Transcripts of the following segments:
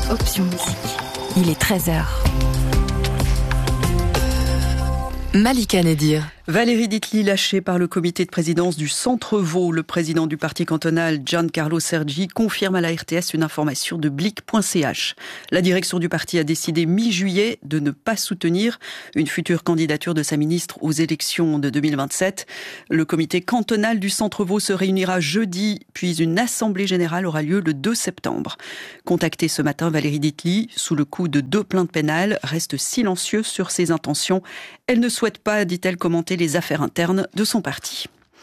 Option musique. Il est 13h. Malika Nedir. Valérie Ditli lâchée par le comité de présidence du Centre Vaud. Le président du parti cantonal, Giancarlo Sergi, confirme à la RTS une information de Blick.ch. La direction du parti a décidé mi-juillet de ne pas soutenir une future candidature de sa ministre aux élections de 2027. Le comité cantonal du Centre Vaud se réunira jeudi, puis une assemblée générale aura lieu le 2 septembre. Contactée ce matin, Valérie Ditli, sous le coup de 2 plaintes pénales, reste silencieuse sur ses intentions. Elle ne souhaite pas, dit-elle, commenter les affaires internes de son parti.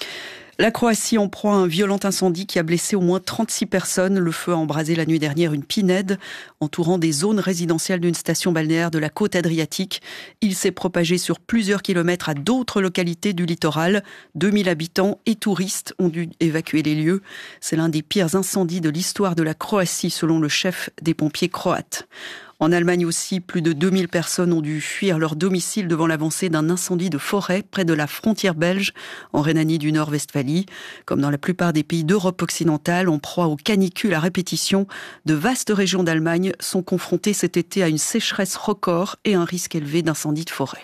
La Croatie en proie à un violent incendie qui a blessé au moins 36 personnes. Le feu a embrasé la nuit dernière une pinède entourant des zones résidentielles d'une station balnéaire de la côte adriatique. Il s'est propagé sur plusieurs kilomètres à d'autres localités du littoral. 2000 habitants et touristes ont dû évacuer les lieux. C'est l'un des pires incendies de l'histoire de la Croatie, selon le chef des pompiers croates. En Allemagne aussi, plus de 2000 personnes ont dû fuir leur domicile devant l'avancée d'un incendie de forêt près de la frontière belge, en Rhénanie du Nord-Westphalie. Comme dans la plupart des pays d'Europe occidentale, en proie aux canicules à répétition, de vastes régions d'Allemagne sont confrontées cet été à une sécheresse record et un risque élevé d'incendie de forêt.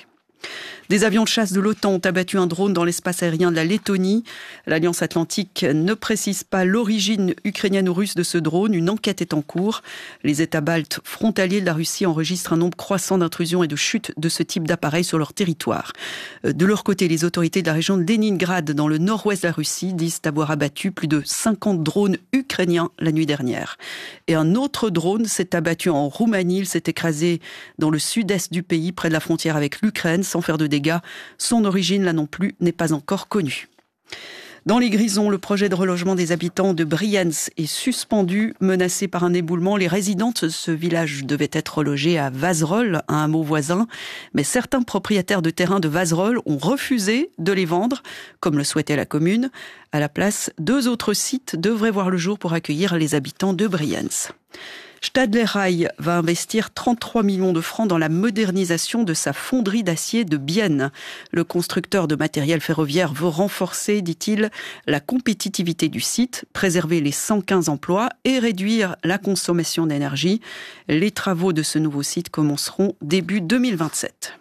Des avions de chasse de l'OTAN ont abattu un drone dans l'espace aérien de la Lettonie. L'Alliance Atlantique ne précise pas l'origine ukrainienne ou russe de ce drone. Une enquête est en cours. Les États baltes frontaliers de la Russie enregistrent un nombre croissant d'intrusions et de chutes de ce type d'appareils sur leur territoire. De leur côté, les autorités de la région de Leningrad, dans le nord-ouest de la Russie, disent avoir abattu plus de 50 drones ukrainiens la nuit dernière. Et un autre drone s'est abattu en Roumanie. Il s'est écrasé dans le sud-est du pays, près de la frontière avec l'Ukraine, sans faire de dégâts. Son origine, là non plus, n'est pas encore connue. Dans les Grisons, le projet de relogement des habitants de Brienz est suspendu, menacé par un éboulement. Les résidentes de ce village devaient être relogées à Vazerolles, un hameau voisin. Mais certains propriétaires de terrains de Vazerolles ont refusé de les vendre, comme le souhaitait la commune. À la place, 2 autres sites devraient voir le jour pour accueillir les habitants de Brienz. Stadler Rail va investir 33 millions de francs dans la modernisation de sa fonderie d'acier de Bienne. Le constructeur de matériel ferroviaire veut renforcer, dit-il, la compétitivité du site, préserver les 115 emplois et réduire la consommation d'énergie. Les travaux de ce nouveau site commenceront début 2027.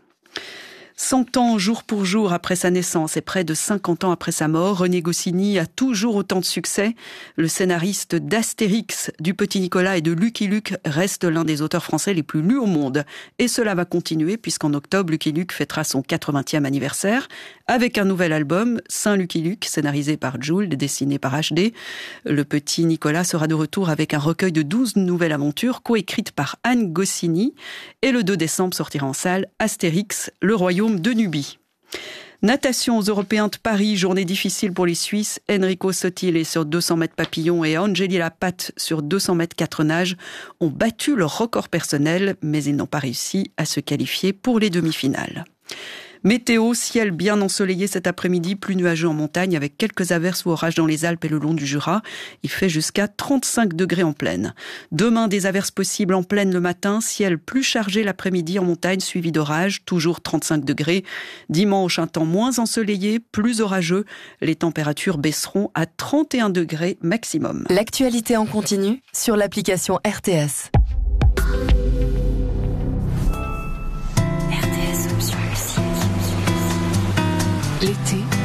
100 ans jour pour jour après sa naissance et près de 50 ans après sa mort, René Goscinny a toujours autant de succès. Le scénariste d'Astérix, du Petit Nicolas et de Lucky Luke reste l'un des auteurs français les plus lus au monde. Et cela va continuer puisqu'en octobre, Lucky Luke fêtera son 80e anniversaire avec un nouvel album, Saint Lucky Luke, scénarisé par Jules, dessiné par HD. Le Petit Nicolas sera de retour avec un recueil de 12 nouvelles aventures coécrites par Anne Goscinny. Et le 2 décembre sortira en salle Astérix, le royaume de Nubie. Natation aux Européens de Paris, journée difficile pour les Suisses. Enrico Sotile sur 200 mètres papillon et Angeli Lapatte sur 200 mètres 4 nages ont battu leur record personnel, mais ils n'ont pas réussi à se qualifier pour les demi-finales. Météo, ciel bien ensoleillé cet après-midi, plus nuageux en montagne avec quelques averses ou orages dans les Alpes et le long du Jura. Il fait jusqu'à 35 degrés en plaine. Demain, des averses possibles en plaine le matin, ciel plus chargé l'après-midi en montagne suivi d'orages, toujours 35 degrés. Dimanche, un temps moins ensoleillé, plus orageux. Les températures baisseront à 31 degrés maximum. L'actualité en continu sur l'application RTS. RTS Option Musique. L'été